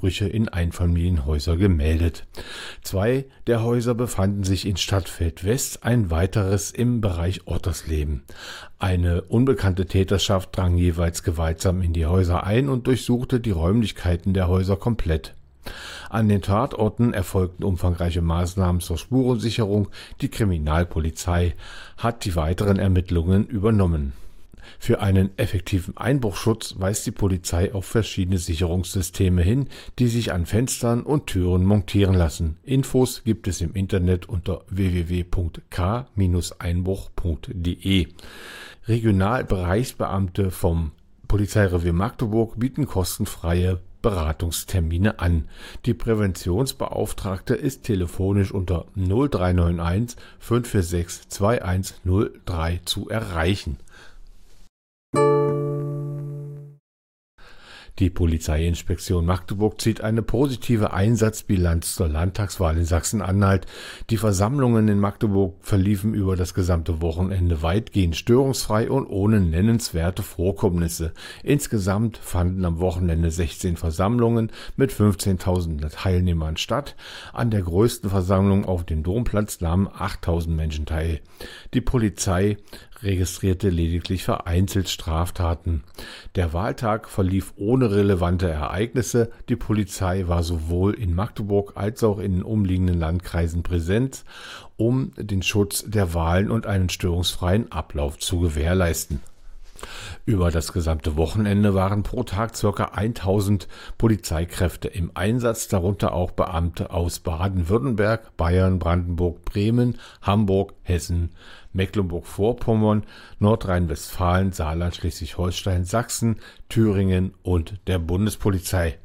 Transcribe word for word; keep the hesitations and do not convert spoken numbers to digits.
Einbrüche in Einfamilienhäuser gemeldet. Zwei der Häuser befanden sich in Stadtfeld West, ein weiteres im Bereich Ottersleben. Eine unbekannte Täterschaft drang jeweils gewaltsam in die Häuser ein und durchsuchte die Räumlichkeiten der Häuser komplett. An den Tatorten erfolgten umfangreiche Maßnahmen zur Spurensicherung. Die Kriminalpolizei hat die weiteren Ermittlungen übernommen. Für einen effektiven Einbruchschutz weist die Polizei auf verschiedene Sicherungssysteme hin, die sich an Fenstern und Türen montieren lassen. Infos gibt es im Internet unter w w w punkt k Bindestrich einbruch punkt d e. Regionalbereichsbeamte vom Polizeirevier Magdeburg bieten kostenfreie Beratungstermine an. Die Präventionsbeauftragte ist telefonisch unter null drei neun eins fünf vier sechs zwei eins null drei zu erreichen. Die Polizeiinspektion Magdeburg zieht eine positive Einsatzbilanz zur Landtagswahl in Sachsen-Anhalt. Die Versammlungen in Magdeburg verliefen über das gesamte Wochenende weitgehend störungsfrei und ohne nennenswerte Vorkommnisse. Insgesamt fanden am Wochenende sechzehn Versammlungen mit fünfzehntausend Teilnehmern statt. An der größten Versammlung auf dem Domplatz nahmen achttausend Menschen teil. Die Polizei registrierte lediglich vereinzelt Straftaten. Der Wahltag verlief ohne relevante Ereignisse. Die Polizei war sowohl in Magdeburg als auch in den umliegenden Landkreisen präsent, um den Schutz der Wahlen und einen störungsfreien Ablauf zu gewährleisten. Über das gesamte Wochenende waren pro Tag ca. tausend Polizeikräfte im Einsatz, darunter auch Beamte aus Baden-Württemberg, Bayern, Brandenburg, Bremen, Hamburg, Hessen, Mecklenburg-Vorpommern, Nordrhein-Westfalen, Saarland, Schleswig-Holstein, Sachsen, Thüringen und der Bundespolizei.